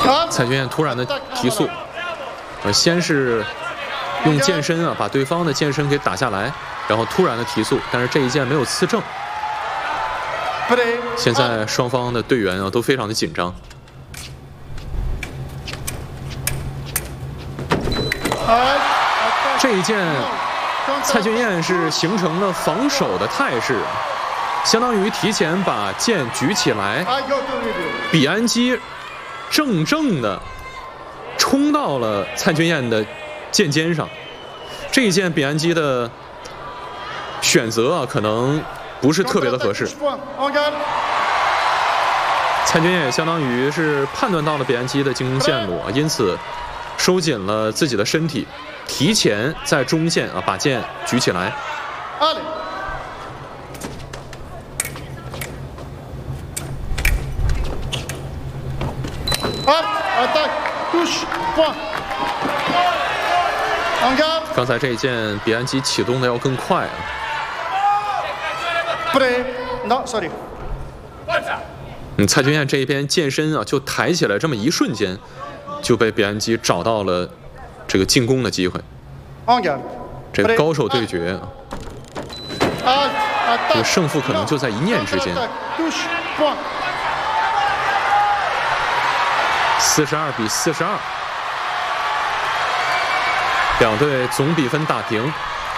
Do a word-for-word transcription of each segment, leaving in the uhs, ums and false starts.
蔡俊彦突然的提速，呃，先是用剑身啊把对方的剑身给打下来，然后突然的提速，但是这一剑没有刺正。现在双方的队员啊都非常的紧张。这一剑，蔡俊彦是形成了防守的态势，相当于提前把剑举起来，比安基正正的冲到了蔡俊彦的剑尖上。这一剑比安基的选择啊，可能不是特别的合适。蔡俊彦也相当于是判断到了比安基的进攻线路，因此收紧了自己的身体，提前在中线啊把剑举起来。刚才这一剑比安基启动的要更快啊。 No, sorry. 嗯，蔡俊彦这一边剑身啊就抬起来，这么一瞬间就被比安基找到了这个进攻的机会。这个高手对决啊，这个胜负可能就在一念之间。四十二比四十二，两队总比分打平。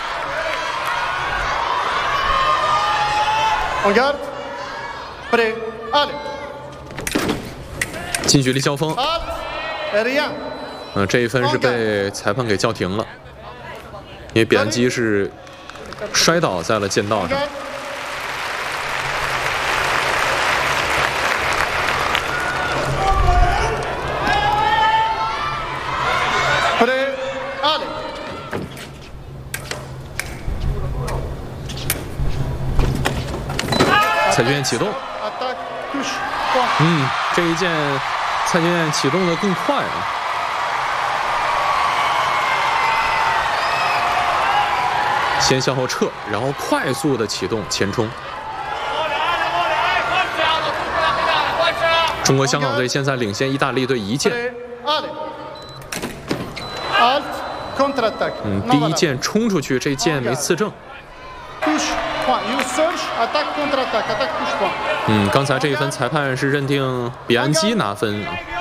近距离交锋，嗯，这一分是被裁判给叫停了，因为比安基是摔倒在了剑道上。蔡俊彦启动，嗯，这一剑蔡俊彦启动的更快啊。先向后撤，然后快速的启动前冲。中国香港队现在领先意大利队一剑。嗯，第一剑冲出去，这剑没刺正。嗯，刚才这一分裁判是认定比安基拿分。